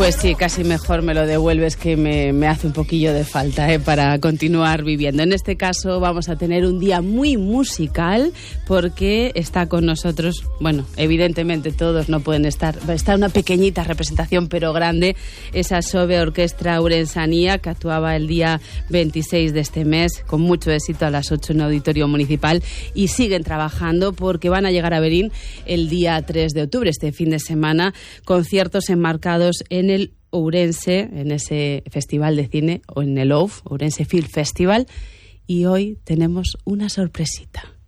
Pues sí, casi mejor me lo devuelves, que me hace un poquillo de falta para continuar viviendo. En este caso vamos a tener un día muy musical porque está con nosotros, bueno, evidentemente todos no pueden estar, está una pequeñita representación pero grande, esa Xove Orquestra Ourensanía que actuaba el día 26 de este mes con mucho éxito a las 8 en Auditorio Municipal y siguen trabajando porque van a llegar a Verín el día 3 de octubre, este fin de semana, conciertos enmarcados en el Ourense, en ese festival de cine, o en el OUF, Ourense Film Festival, y hoy tenemos una sorpresita.